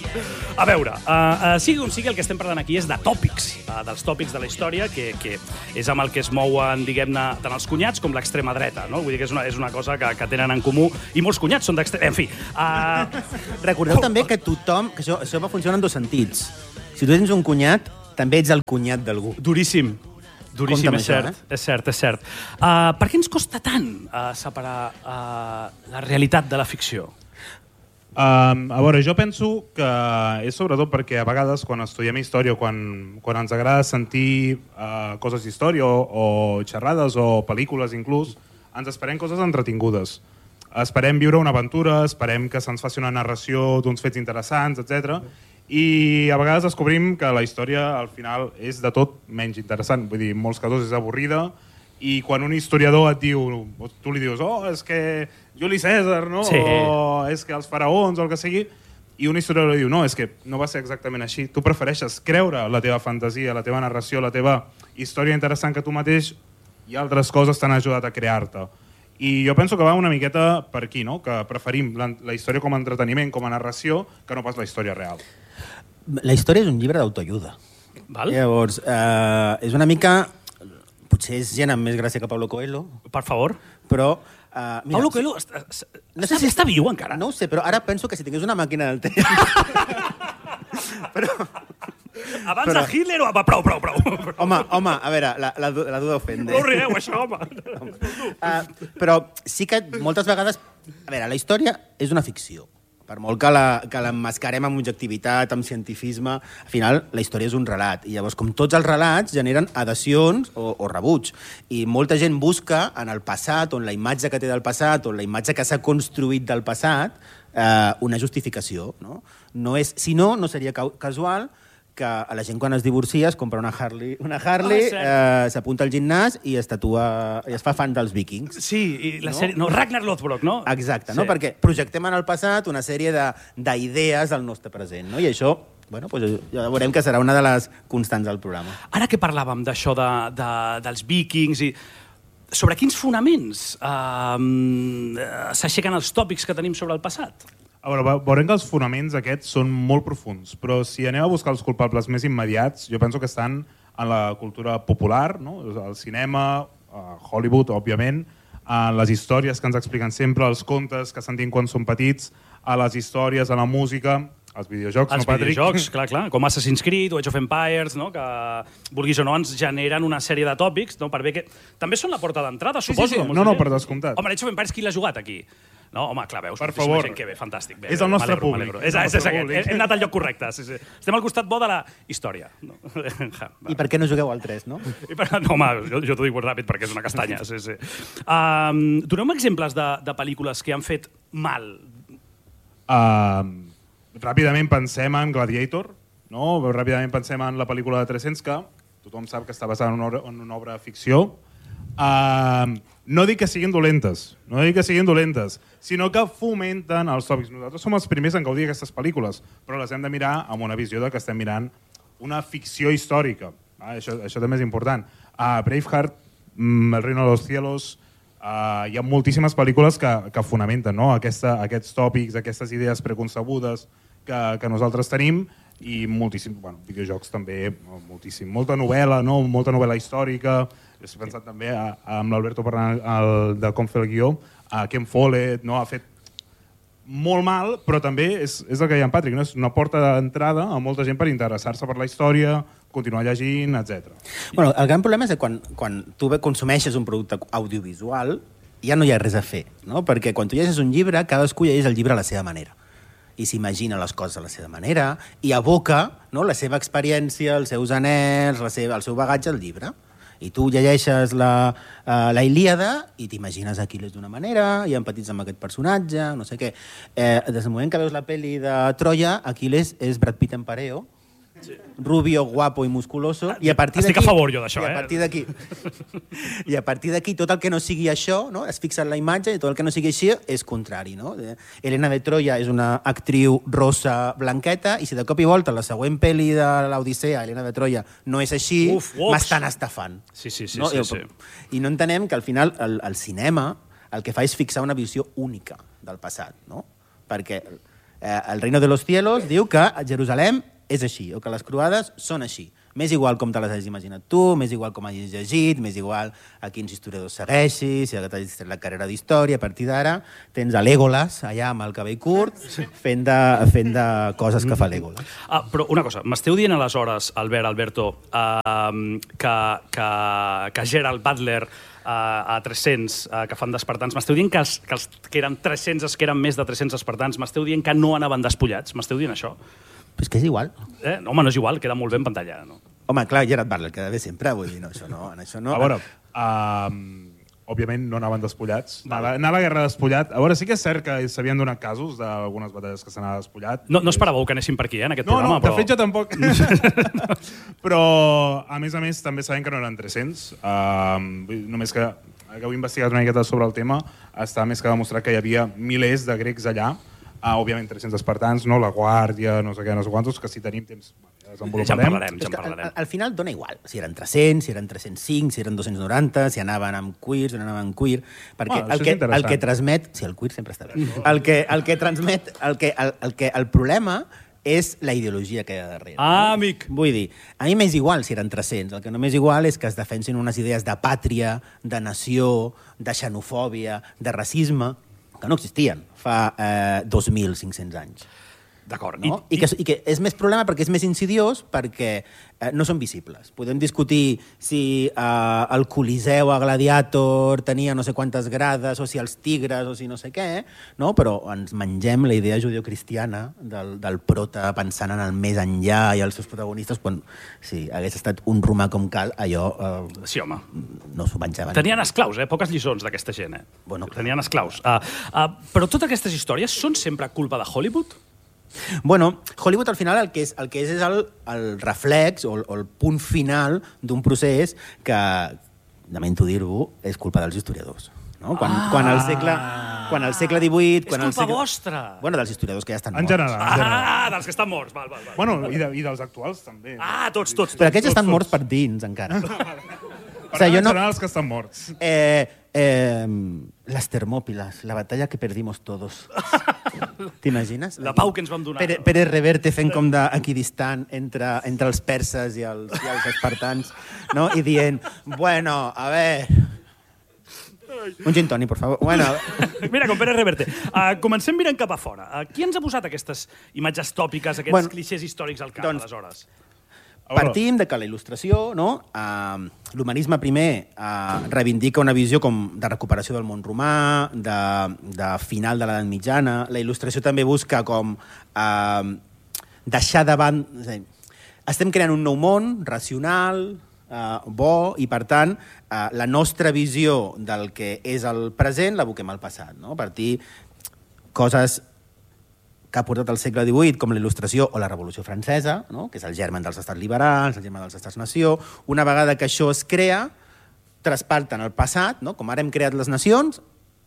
A veure, sigui com sigui, el que estem parlant aquí és de tòpics, dels tòpics de la història, que és amb el que es mouen, diguem-ne, tant els cunyats com l'extrema dreta, no? Vull dir que és una cosa que tenen en comú, i molts cunyats són d'extrema... En fi... Recordeu també que tothom... que això va funcionar en dos sentits. Si tu tens un cunyat, també ets el cunyat d'algú. Duríssim. Duríssim, és això, cert, és cert, és cert. Per què ens costa tant separar la realitat de la ficció? A veure, jo penso que és sobretot perquè a vegades quan estudiem història, quan ens agrada sentir coses d'història o xerrades o pel·lícules inclús, ens esperem coses entretingudes. Esperem viure una aventura, esperem que se'ns faci una narració d'uns fets interessants, etc. I a vegades descobrim que la història al final és de tot menys interessant. Vull dir, en molts casos és avorrida, i quan un historiador et diu, tu li dius, és que Juli Cèsar, no? Sí. O és que els faraons o el que sigui, i un historiador diu, no, és que no va ser exactament així. Tu prefereixes creure la teva fantasia, la teva narració, la teva història interessant que tu mateix, i altres coses t'han ajudat a crear-te. I jo penso que va una miqueta per aquí, no? Que preferim la història com a entreteniment, com a narració, que no pas la història real. La història és un llibre d'autoajuda. Val? Llavors, és una mica... Potser és gent amb més gràcia que Paulo Coelho, Per favor. però... mira, Paulo Coelho està viu encara? No ho sé, però ara penso que si tingués una màquina del temps... Abans de Hitler o... Prou. Home, a veure, la duda ofende. No rieu, això, home. Però sí que moltes vegades... A veure, la història és una ficció. Per molt que l'emmascarem amb objectivitat, amb cientifisme, al final la història és un relat. I llavors, com tots els relats, generen adhesions o rebuig. I molta gent busca en el passat, on la imatge que té del passat, on la imatge que s'ha construït del passat, una justificació. No? Si no, no seria casual que a la gent quan es divorcia es compra una Harley, s'apunta al gimnàs i es tatua, i es fa fan dels vikings. Sí, i la sèrie... No, Ragnar Lothbrok, no? Exacte, Sí. no? Perquè projectem en el passat una sèrie d'idees del nostre present, no? I això, bueno, pues ja veurem que serà una de les constants del programa. Ara que parlàvem d'això dels vikings i... Sobre quins fonaments s'aixequen els tòpics que tenim sobre el passat? A veure, veurem que els fonaments aquests són molt profuns, però si anem a buscar els culpables més immediats, jo penso que estan en la cultura popular, no? El cinema, Hollywood, òbviament, a les històries que ens expliquen sempre, els contes que sentim quan som petits, a les històries, a la música, als videojocs, no, Patrick? Els videojocs, clar, com Assassin's Creed o Age of Empires, no? Que, vulguis o no, ens generen una sèrie de tòpics, no? Per bé que també són la porta d'entrada, suposo. Sí. No, per descomptat. Home, Age of Empires, qui l'ha jugat aquí? No, home, clar, veus, per favor. gent que ve, fantàstic. Bé, és el nostre públic. És aquest. Hem anat al lloc correcte. Sí. Estem al costat bo de la història. No. I per què no jugueu al 3, no? No, home, jo t'ho dic molt ràpid perquè és una castanya. Sí. Doneu-me exemples de pel·lícules que han fet mal. Ràpidament pensem en Gladiator, no? Ràpidament pensem en la pel·lícula de 300, que tothom sap que està basada en una obra de ficció. No dic que siguin dolentes, sinó que fomenten els tòpics. Nosaltres som els primers en gaudir d'aquestes pel·lícules, però les hem de mirar amb una visió de que estem mirant una ficció històrica. Això també és important. Braveheart, El reino de los cielos, hi ha moltíssimes pel·lícules que fonamenten, no? Aquests tòpics, aquestes idees preconcebudes que nosaltres tenim, i moltíssim, videojocs també, moltíssim. Molta novel·la, no? Molta novel·la històrica. He pensat també amb l'Alberto parlant de com fer el guió, Ken Follett, no? Ha fet molt mal, però també és el que deia en Patrick, no? És una porta d'entrada a molta gent per interessar-se per la història, continuar llegint, etc. Bueno, el gran problema és que quan tu consumeixes un producte audiovisual ja no hi ha res a fer, no? Perquè quan tu llegeixes un llibre, cadascú llegeix el llibre a la seva manera i s'imagina les coses a la seva manera i aboca, no, la seva experiència, els seus anhels, el seu bagatge al llibre. I tu llegeixes la Ilíada i t'imagines Aquiles d'una manera i empatitzes amb aquest personatge, no sé què. Des del moment que veus la pel·li de Troia, Aquiles és Brad Pitt en pareo, rubio, guapo i musculoso, i a partir d'aquí... Estic a favor jo d'això, I a partir d'aquí tot el que no sigui això, no? Es fixa en la imatge, i tot el que no sigui així és contrari, no? Helena de Troia és una actriu rossa blanqueta, i si de cop i volta la següent pel·li de l'Odissea, Helena de Troia, no és així, m'estan estafant. Sí. I no entenem que al final el cinema el que fa és fixar una visió única del passat, no? Perquè El Reino de los Cielos diu que Jerusalem és així, o que les croades són així. M'és igual com te les hagis imaginat tu, m'és igual com hagis llegit, m'és igual a quins historiadors segueixis, si t'hagis tret la carrera d'història, a partir d'ara tens a Legolas, allà amb el cabell curt, fent de coses que fa Legolas. Però una cosa, m'esteu dient aleshores, Alberto, que Gerald Butler a 300 que fan d'espartans, m'esteu dient que eren 300, que eren més de 300 espartans, m'esteu dient que no anaven despullats? M'esteu dient això? Però és que és igual. Home, no és igual, queda molt bé en pantalla. No? Home, clar, Gerard Butler queda bé sempre, vull dir, no, això no. A veure, òbviament no anaven despullats. Anar a la guerra despullat. A veure, sí que és cert que s'havien donat casos d'algunes batalles que s'anava despullat. No esperàveu que anéssim per aquí, en aquest programa. No, de fet jo tampoc. Però, a més, també sabem que no eren 300. Només que heu investigat una miqueta sobre el tema, està més que demostrat que hi havia milers de grecs allà. Òbviament 300 espartans, no? La guàrdia, no sé què, no sé quantos, que si tenim temps ja desenvoluparem. Ja en parlarem. Al final dona igual, si eren 300, si eren 305, si eren 290, si anaven amb cuir, si no anaven amb cuir, perquè el que transmet... Sí, el cuir sempre està bé. El que transmet... El problema és la ideologia que hi ha darrere. Amic! Vull dir, a mi m'és igual si eren 300. El que no m'és igual és que es defensin unes idees de pàtria, de nació, de xenofòbia, de racisme, que no existien fa 2.500 anys. D'acord. No? I que és més problema perquè és més insidiós, perquè no són visibles. Podem discutir si el Coliseu a Gladiator tenia no sé quantes grades, o si els tigres, o si no sé què, no? Però ens mengem la idea judeocristiana del prota pensant en el més enllà i els seus protagonistes, quan si hagués estat un romà com cal, allò... Sí, home. No s'ho menjaven. Tenien esclaus, poques lliçons d'aquesta gent. Bueno, tenien esclaus. Però totes aquestes històries són sempre culpa de Hollywood? Bueno, Hollywood al final el que és el reflex o el punt final d'un procés que, lamento dir-ho, és culpa dels historiadors. No? Quan al segle XVIII... És culpa vostra! Bueno, dels historiadors que ja estan morts. En general. Dels que estan morts. Val. Bueno, i dels actuals també. Tots. Però aquests estan morts per dins, encara. Per tant, en general, els que estan morts. Las Termópilas, la batalla que perdimos todos. T'imagines? La pau que ens vam donar. Pérez Reverte fent com d'equidistant entre els perses i els espartans, no? I dient, bueno, a ver... Un gin tònic, por favor. Bueno. Mira, com Pérez Reverte. Comencem mirant cap a fora. Qui ens ha posat aquestes imatges tòpiques, aquests clixés històrics al cap, aleshores? Partim de que la il·lustració, no? L'humanisme primer reivindica una visió com de recuperació del món romà, de final de l'edat mitjana. La il·lustració també busca com deixar davant... Estem creant un nou món racional, bo, i per tant la nostra visió del que és el present l'aboquem al passat, no? A partir coses que ha portat al segle XVIII, com la Il·lustració o la Revolució Francesa, no? Que és el germen dels estats liberals, el germen dels estats-nació. Una vegada que això es crea, trasparten al passat, no? Com ara hem creat les nacions,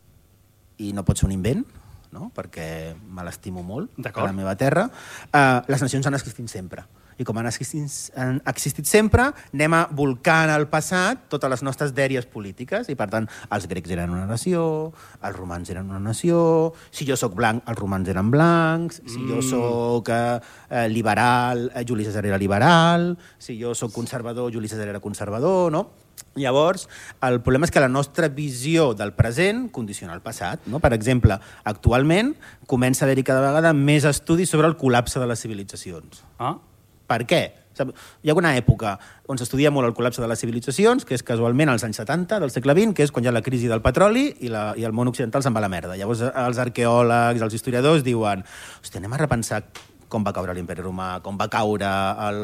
i no pot ser un invent, no? Perquè me l'estimo molt, a la meva terra, les nacions han existit sempre. I com han existit sempre, anem a volcar en el passat totes les nostres dèries polítiques. I, per tant, els grecs eren una nació, els romans eren una nació, si jo sóc blanc, els romans eren blancs, si jo sóc liberal, Juli Cèsar era liberal, si jo sóc conservador, Juli Cèsar era conservador, no? Llavors, el problema és que la nostra visió del present condiciona el passat, no? Per exemple, actualment comença a haver-hi cada vegada més estudis sobre el col·lapse de les civilitzacions. Per què? Hi ha una època on s'estudia molt el col·lapse de les civilitzacions, que és casualment als anys 70 del segle XX, que és quan hi ha la crisi del petroli i el món occidental se'n va a la merda. Llavors els arqueòlegs, els historiadors diuen anem a repensar com va caure l'imperi romà, com va caure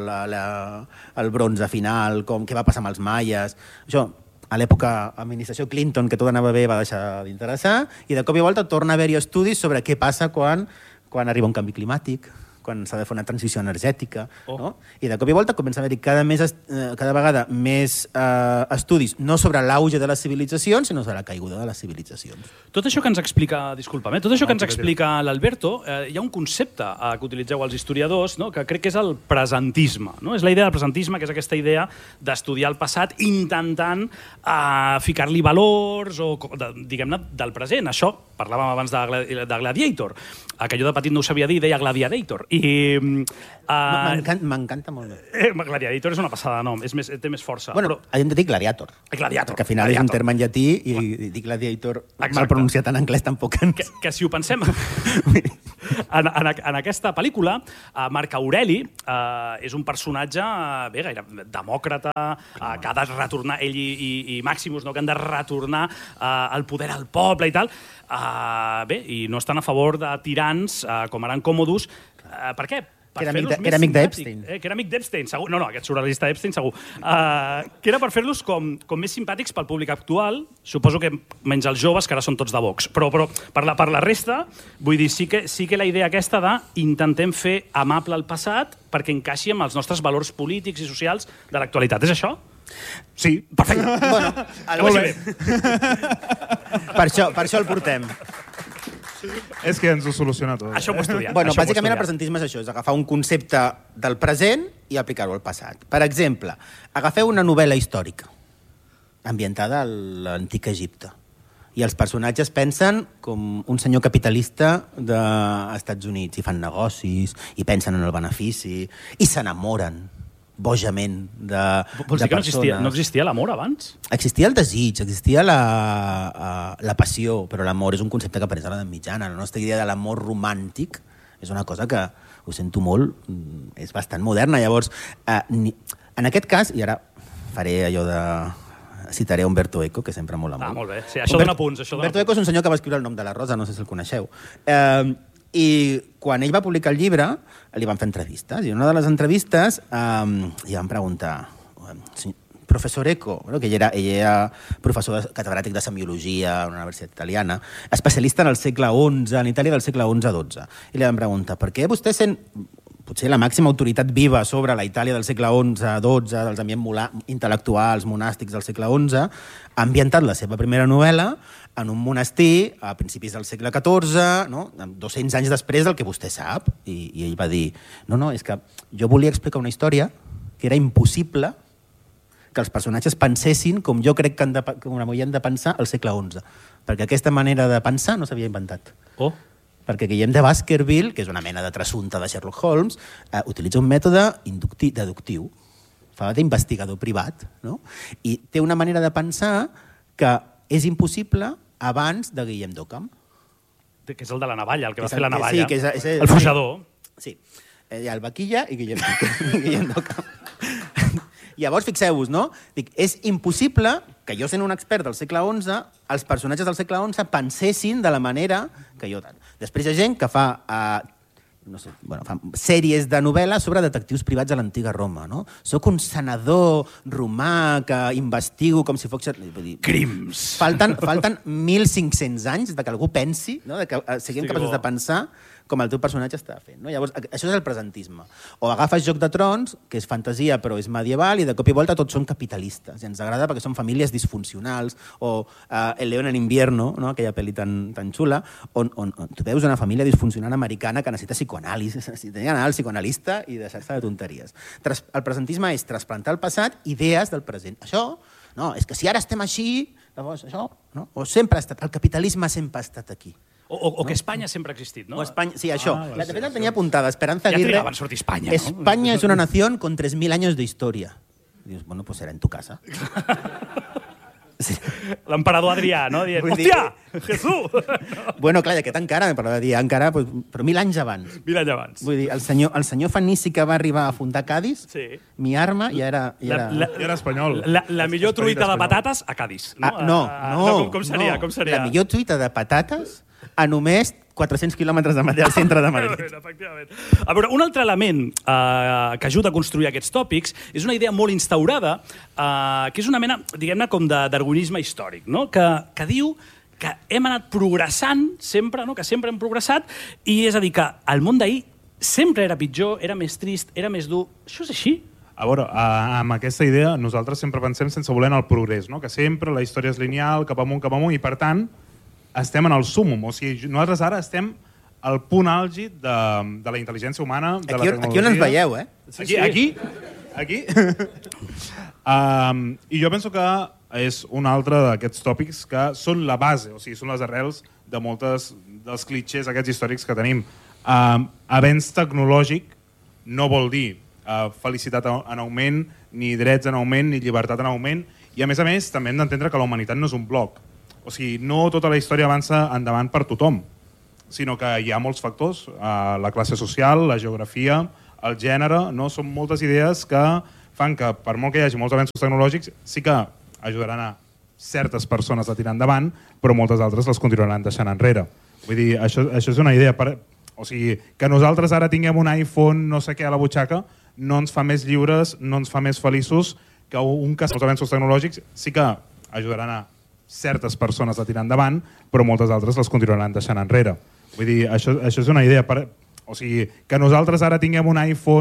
el bronze final, què va passar amb els maies... Això, a l'època administració Clinton, que tot anava bé, va deixar d'interessar, i de cop i volta torna a haver-hi estudis sobre què passa quan arriba un canvi climàtic, quan s'ha de fer una transició energètica, no? I de cop i volta comença a haver-hi cada vegada més estudis, no sobre l'auge de les civilitzacions, sinó sobre la caiguda de les civilitzacions. Tot això que ens explica, disculpa'm, tot això que ens explica l'Alberto, hi ha un concepte que utilitzeu els historiadors, no? Que crec que és el presentisme, no? És la idea del presentisme, que és aquesta idea d'estudiar el passat intentant ficar-li valors o, diguem-ne, del present. Això, parlàvem abans de Gladiator, que jo de petit no ho sabia dir, deia Gladiator. M'encanta molt bé. Gladiator és una passada de nom, té més força. Bueno, hem de dir Gladiator. Gladiator. Que al final és un terme en llatí i dir Gladiator mal pronunciat en anglès tampoc ens... Que si ho pensem... En aquesta pel·lícula, Marc Aureli és un personatge gairebé demòcrata, que ha de retornar, ell i Maximus, que han de retornar el poder al poble i tal. I no estan a favor de tirans com Aran Còmodus. Per què? Que era amic d'Epstein. Que era amic d'Epstein, segur. No, aquest surrealista Epstein, segur. Que era per fer-los com més simpàtics pel públic actual, suposo que menys els joves, que ara són tots de Vox. Però per la resta, vull dir, sí que la idea aquesta de intentem fer amable el passat perquè encaixi amb els nostres valors polítics i socials de l'actualitat. És això? Sí. Perfecte. Bueno, Molt bé. Per això el portem. És que ens ho soluciona tot. Això ho he estudiat. Bueno, bàsicament el presentisme és això, és agafar un concepte del present i aplicar-ho al passat. Per exemple, agafeu una novel·la històrica ambientada a l'antic Egipte i els personatges pensen com un senyor capitalista dels Estats Units i fan negocis i pensen en el benefici i s'enamoren bojament de Vols dir que persones. no existia l'amor abans? Existia el desig, existia la passió, però l'amor és un concepte que apareix a l'edat mitjana. La nostra idea de l'amor romàntic és una cosa que, ho sento molt, és bastant moderna. Llavors, en aquest cas, i ara faré allò de... citaré Umberto Eco, que sempre mola molt. Molt bé. Sí, això dona punts. Umberto Eco és un senyor que va escriure El nom de la rosa, no sé si el coneixeu. I quan ell va publicar el llibre, li van fer entrevistes. I en una de les entrevistes li van preguntar, professor Eco, que ell era professor catedràtic de semiologia a una universitat italiana, especialista en el segle XI, en Itàlia del segle XI-XII. I li van preguntar, per què vostè sent potser la màxima autoritat viva sobre la Itàlia del segle XI-XII, dels ambients intel·lectuals, monàstics del segle XI, ha ambientat la seva primera novel·la en un monestir a principis del segle XIV, no? 200 anys després del que vostè sap. I ell va dir, no, és que jo volia explicar una història que era impossible que els personatges pensessin com jo crec que havien de pensar al segle XI. Perquè aquesta manera de pensar no s'havia inventat. Perquè Guillem de Baskerville, que és una mena de trasunta de Sherlock Holmes, utilitza un mètode deductiu, fa d'investigador privat, no? I té una manera de pensar que és impossible abans de Guillem d'Occam. Que és el de la navalla, el que va fer la navalla. Sí, que és el forjador. Sí. Hi ha el Vaquilla i Guillem d'Occam. Llavors, fixeu-vos, no? Dic, és impossible que jo, sent un expert del segle XI, els personatges del segle XI pensessin de la manera que jo... Després hi ha gent que fa sèries de novel·les sobre detectius privats a l'antiga Roma, no? Soc un senador romà que investigo com si fos... Crims! Falten 1.500 anys de que algú pensi, no? De que siguem capaços de pensar com el teu personatge està fent. No? Llavors, això és el presentisme. O agafes Joc de Trons, que és fantasia però és medieval, i de cop i volta tots són capitalistes. I ens agrada perquè són famílies disfuncionals. O El León en invierno, no? Aquella pel·li tan xula, on tu veus una família disfuncional americana que necessita psicoanàlisi, necessita anar al psicoanalista i deixar-se de tonteries. El presentisme és trasplantar al passat idees del present. Això, no, és que si ara estem així, llavors això, no? O sempre ha estat, el capitalisme sempre ha estat aquí. O que Espanya sempre ha existit, no? O Espanya, sí, això. De fet, el tenia apuntada. Esperanza Aguirre... Ja trigaven a sortir Espanya, no? España es una nación con 3.000 años de historia. Dius, bueno, pues será en tu casa. Sí. L'emperador Adrià, no? Dient, hòstia, Jesús! Bueno, clar, aquest encara, l'emperador Adrià encara, però 1.000 anys abans. 1.000 anys abans. Vull dir, el senyor Fenici que va arribar a fundar Cádiz, mi arma ja era... Ja era espanyol. La millor truita de patates a Cádiz. No. Com seria? La millor truita de patates a només 400 quilòmetres del centre de Madrid. Efectivament. A veure, un altre element que ajuda a construir aquests tòpics és una idea molt instaurada, que és una mena, diguem-ne, com de darwinisme històric, no? Que diu que hem anat progressant sempre, no? Que sempre hem progressat, i és a dir, que el món d'ahir sempre era pitjor, era més trist, era més dur. Això és així? A veure, amb aquesta idea, nosaltres sempre pensem sense voler en el progrés, no? Que sempre la història és lineal, cap amunt, i per tant, estem en el súmmum. O sigui, nosaltres ara estem al punt àlgid de la intel·ligència humana, de la tecnologia. Aquí on ens veieu, eh? Aquí. I jo penso que és un altre d'aquests tòpics que són la base, o sigui, són les arrels de moltes dels clitxers aquests històrics que tenim. Avenç tecnològic no vol dir felicitat en augment, ni drets en augment, ni llibertat en augment, i a més, també hem d'entendre que la humanitat no és un bloc. O sigui, no tota la història avança endavant per tothom, sinó que hi ha molts factors, la classe social, la geografia, el gènere, no? Són moltes idees que fan que, per molt que hi hagi molts avenços tecnològics, sí que ajudaran a certes persones a tirar endavant, però moltes altres les continuaran deixant enrere. Vull dir, això és una idea. O sigui, que nosaltres ara tinguem un iPhone no sé què a la butxaca no ens fa més lliures, no ens fa més feliços que un cas dels avenços tecnològics sí que ajudaran a certes persones a tirar endavant, però moltes altres les continuaran deixant enrere. Vull dir, això és una idea. O sigui, que nosaltres ara tinguem un iPhone